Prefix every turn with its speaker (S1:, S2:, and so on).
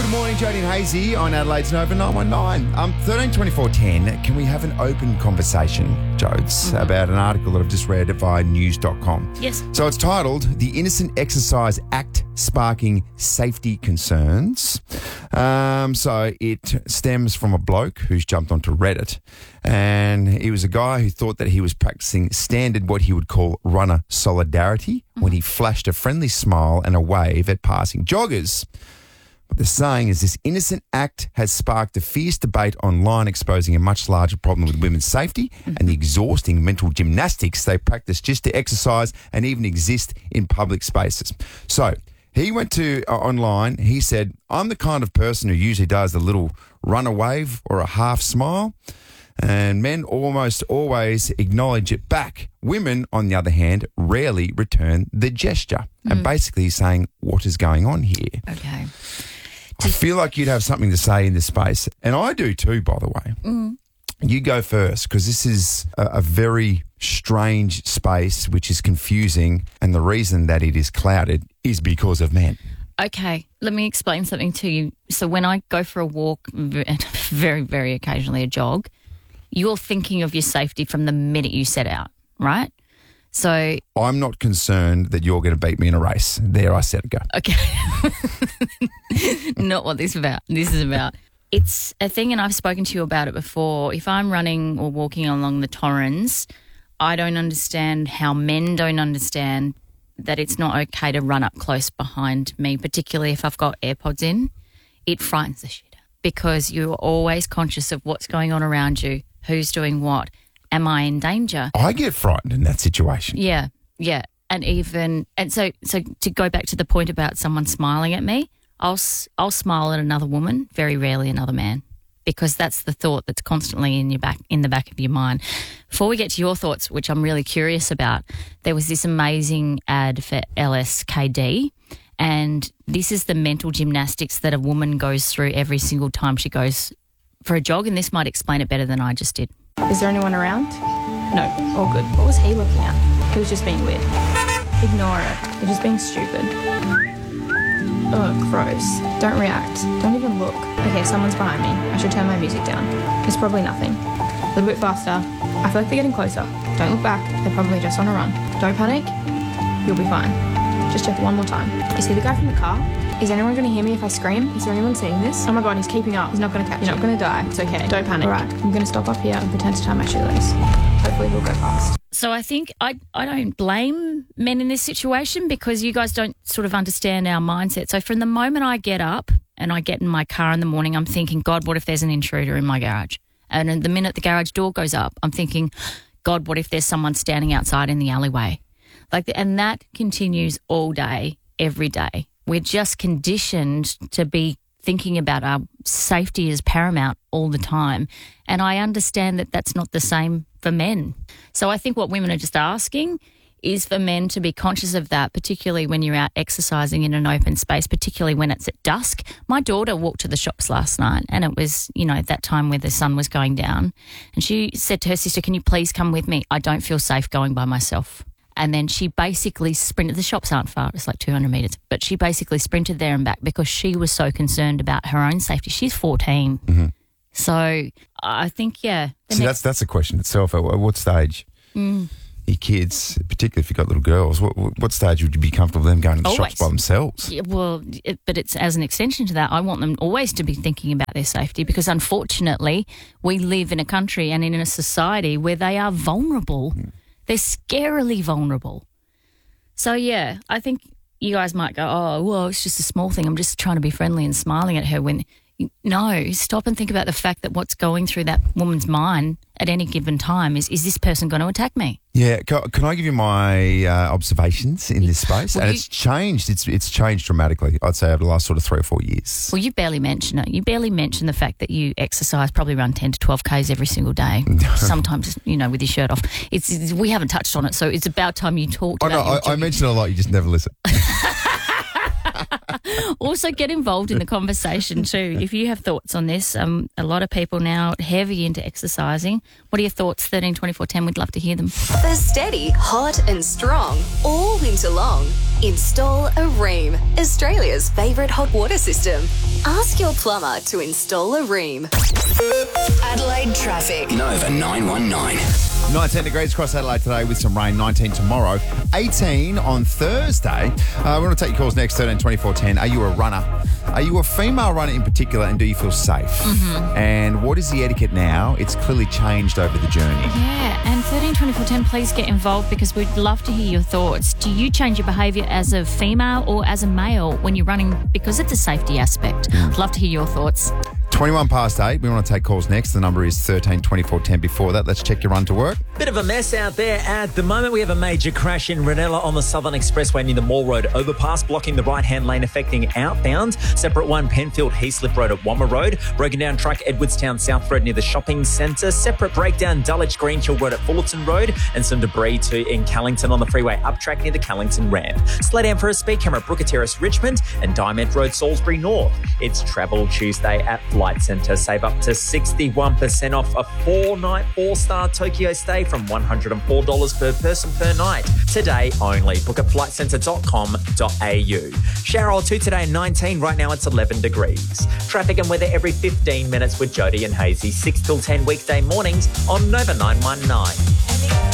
S1: Good morning, Jody and Hazy on Adelaide's Nova 919. 13 24 10. Can we have an open conversation, Jodes, about an article that I've just read via news.com?
S2: Yes.
S1: So it's titled, The Innocent Exercise Act Sparking Safety Concerns. So it stems from a bloke who's jumped onto Reddit, and he was a guy who thought that he was practicing standard what he would call runner solidarity when he flashed a friendly smile and a wave at passing joggers. What they're saying is this innocent act has sparked a fierce debate online, exposing a much larger problem with women's safety and the exhausting mental gymnastics they practice just to exercise and even exist in public spaces. So he went to online. He said, I'm the kind of person who usually does a little runner wave or a half smile, and men almost always acknowledge it back. Women, on the other hand, rarely return the gesture. And basically he's saying, what is going on here?
S2: Okay.
S1: I feel like you'd have something to say in this space. And I do too, by the way. You go first, because this is a very strange space which is confusing, and the reason that it is clouded is because of men.
S2: Okay, let me explain something to you. So when I go for a walk, and very, very occasionally a jog, you're thinking of your safety from the minute you set out, right? So
S1: I'm not concerned that you're going to beat me in a race. There, I said go.
S2: Okay. Not what this is about. This is about. It's a thing, and I've spoken to you about it before. If I'm running or walking along the Torrens, I don't understand how men don't understand that it's not okay to run up close behind me, particularly if I've got AirPods in. It frightens the shit out because you're always conscious of what's going on around you, who's doing what. Am I in danger?
S1: I get frightened in that situation.
S2: Yeah. And so to go back to the point about someone smiling at me, I'll smile at another woman, very rarely another man, because that's the thought that's constantly in the back of your mind. Before we get to your thoughts, which I'm really curious about, there was this amazing ad for LSKD, and this is the mental gymnastics that a woman goes through every single time she goes for a jog, and this might explain it better than I just did.
S3: Is there anyone around? No, all good. What was he looking at? He was just being weird. Ignore it. You're just being stupid. Ugh, gross. Don't react. Don't even look. Okay, someone's behind me. I should turn my music down. It's probably nothing. A little bit faster. I feel like they're getting closer. Don't look back. They're probably just on a run. Don't panic. You'll be fine. Just check one more time. Is he the guy from the car? Is anyone going to hear me if I scream? Is there anyone seeing this? Oh my God, he's keeping up. He's not going to catch you. You're not going to die. It's okay. Don't panic. All right, I'm going to stop up here and pretend to tie my shoelace. Hopefully he'll go fast.
S2: So I think I don't blame men in this situation because you guys don't sort of understand our mindset. So from the moment I get up and I get in my car in the morning, I'm thinking, God, what if there's an intruder in my garage? And the minute the garage door goes up, I'm thinking, God, what if there's someone standing outside in the alleyway? And that continues all day, every day. We're just conditioned to be thinking about our safety as paramount all the time. And I understand that that's not the same for men. So I think what women are just asking is for men to be conscious of that, particularly when you're out exercising in an open space, particularly when it's at dusk. My daughter walked to the shops last night and it was, that time where the sun was going down. And she said to her sister, can you please come with me? I don't feel safe going by myself. And then she basically sprinted. The shops aren't far, it's like 200 metres. But she basically sprinted there and back because she was so concerned about her own safety. She's 14.
S1: Mm-hmm.
S2: So I think, yeah.
S1: See, that's a question itself. At what stage? Your kids, particularly if you've got little girls, what stage would you be comfortable with them going to the shops by themselves?
S2: Yeah, but it's as an extension to that, I want them always to be thinking about their safety because unfortunately we live in a country and in a society where they are vulnerable. They're scarily vulnerable. So, yeah, I think you guys might go, oh, well, it's just a small thing. I'm just trying to be friendly and smiling at her when no, stop and think about the fact that what's going through that woman's mind at any given time is this person going to attack me?
S1: Yeah, can I give you my observations in this space? And it's changed. It's changed dramatically, I'd say, over the last sort of 3 or 4 years.
S2: Well, you barely mention it. You barely mention the fact that you exercise, probably run 10 to 12 Ks every single day, sometimes, with your shirt off. We haven't touched on it, so it's about time you talked about it.
S1: I mention it a lot, you just never listen.
S2: Also, get involved in the conversation too. If you have thoughts on this, a lot of people now heavy into exercising. What are your thoughts? 13 24 10. We'd love to hear them.
S4: For steady, hot and strong all winter long, install a Ream, Australia's favourite hot water system. Ask your plumber to install a Ream. Adelaide traffic.
S5: Nova 919.
S1: 19 degrees across Adelaide today with some rain, 19 tomorrow, 18 on Thursday. We're going to take your calls next, 13 24 10. Are you a runner? Are you a female runner in particular, and do you feel safe? Mm-hmm. And what is the etiquette now? It's clearly changed over the journey.
S2: Yeah, and 13 24 10, please get involved because we'd love to hear your thoughts. Do you change your behaviour as a female or as a male when you're running because of the safety aspect? Love to hear your thoughts.
S1: 21 past 8. We want to take calls next. The number is 13 24 10. Before that, let's check your run to work.
S6: Bit of a mess out there at the moment. We have a major crash in Ranella on the Southern Expressway near the Mall Road overpass, blocking the right-hand lane affecting outbound. Separate one, Penfield Heaslip Road at Wammer Road. Broken down truck, Edwardstown South Road near the shopping centre. Separate breakdown, Dulwich Greenhill Road at Fullerton Road. And some debris too in Callington on the freeway up track near the Callington ramp. Slow down for a speed camera, Brooker Terrace, Richmond, and Diamond Road, Salisbury North. It's Travel Tuesday at Flight Centre. Save up to 61% off a 4-night, 4-star Tokyo stay from $104 per person per night. Today only. Book at flightcentre.com.au. Shower or two today, 19. Right now it's 11 degrees. Traffic and weather every 15 minutes with Jody and Hazy. 6 till 10 weekday mornings on Nova 919.